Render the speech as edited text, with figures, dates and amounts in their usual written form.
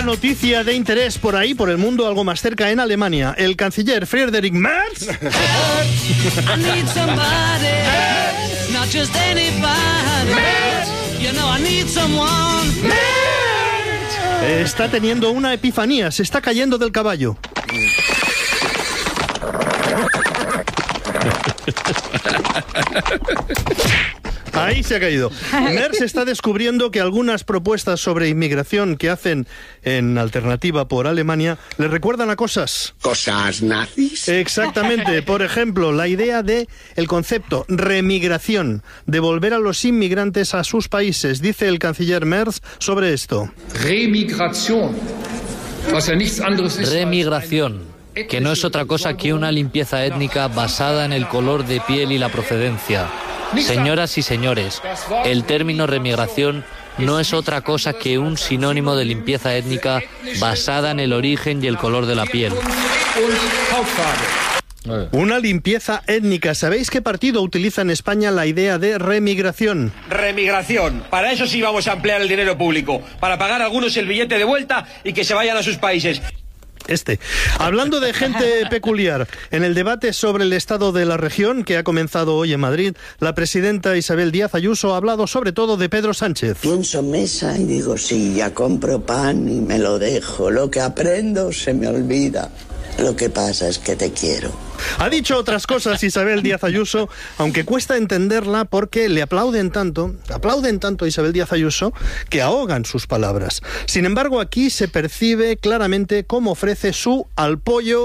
noticia de interés por ahí, por el mundo, algo más cerca, en Alemania. El canciller Friedrich Merz está teniendo una epifanía, se está cayendo del caballo. Ahí se ha caído. Merz está descubriendo que algunas propuestas sobre inmigración que hacen en Alternativa por Alemania le recuerdan a cosas. ¿Cosas nazis? Exactamente. Por ejemplo, la idea de el concepto remigración, devolver a los inmigrantes a sus países. Dice el canciller Merz sobre esto. Remigración, que no es otra cosa que una limpieza étnica basada en el color de piel y la procedencia. Señoras y señores, el término remigración no es otra cosa que un sinónimo de limpieza étnica basada en el origen y el color de la piel. Una limpieza étnica. ¿Sabéis qué partido utiliza en España la idea de remigración? Remigración. Para eso sí vamos a emplear el dinero público. Para pagar a algunos el billete de vuelta y que se vayan a sus países. Hablando de gente peculiar, en el debate sobre el estado de la región que ha comenzado hoy en Madrid, la presidenta Isabel Díaz Ayuso ha hablado sobre todo de Pedro Sánchez. Pienso mesa y digo, sí, ya compro pan y me lo dejo. Lo que aprendo se me olvida. Lo que pasa es que te quiero. Ha dicho otras cosas Isabel Díaz Ayuso, aunque cuesta entenderla porque le aplauden tanto a Isabel Díaz Ayuso, que ahogan sus palabras. Sin embargo, aquí se percibe claramente cómo ofrece su apoyo